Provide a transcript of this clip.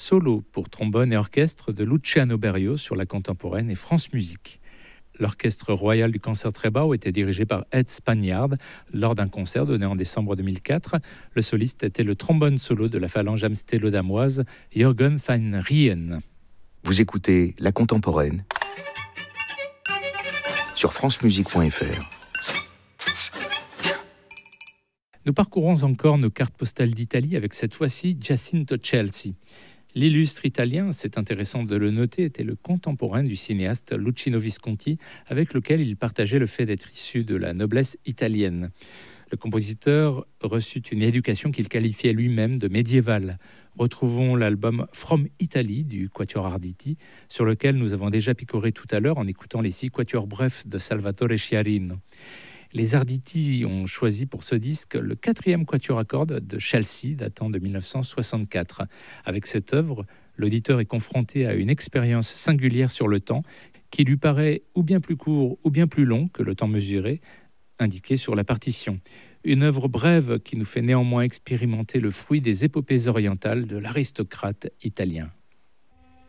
solo pour trombone et orchestre de Luciano Berio sur la contemporaine et France Musique. L'Orchestre royal du Concertgebouw était dirigé par Ed Spagnard lors d'un concert donné en décembre 2004. Le soliste était le trombone solo de la phalange amsteloddamoise Jürgen van Rijn. Vous écoutez La Contemporaine sur francemusique.fr. Nous parcourons encore nos cartes postales d'Italie avec cette fois-ci Giacinto Chelsea. L'illustre italien, c'est intéressant de le noter, était le contemporain du cinéaste Luchino Visconti, avec lequel il partageait le fait d'être issu de la noblesse italienne. Le compositeur reçut une éducation qu'il qualifiait lui-même de médiévale. Retrouvons l'album From Italy du Quatuor Arditi, sur lequel nous avons déjà picoré tout à l'heure en écoutant les 6 quatuors brefs de Salvatore Sciarrino. Les Arditi ont choisi pour ce disque le 4e quatuor à cordes de Chelsea, datant de 1964. Avec cette œuvre, l'auditeur est confronté à une expérience singulière sur le temps, qui lui paraît ou bien plus court ou bien plus long que le temps mesuré, indiqué sur la partition. Une œuvre brève qui nous fait néanmoins expérimenter le fruit des épopées orientales de l'aristocrate italien.